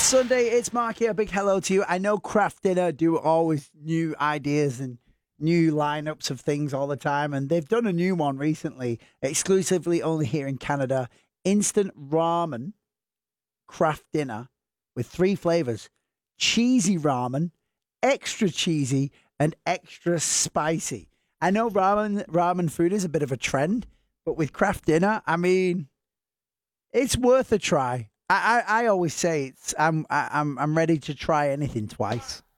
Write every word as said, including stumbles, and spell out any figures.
It's Sunday. It's Mark here. A big hello to you. I know Craft Dinner do always new ideas and new lineups of things all the time, and they've done a new one recently, exclusively only here in Canada. Instant ramen Craft Dinner with three flavors: cheesy ramen, extra cheesy, and extra spicy. I know ramen ramen food is a bit of a trend, but with Craft Dinner, I mean, it's worth a try. I, I, I always say it's I'm I, I'm I'm ready to try anything twice.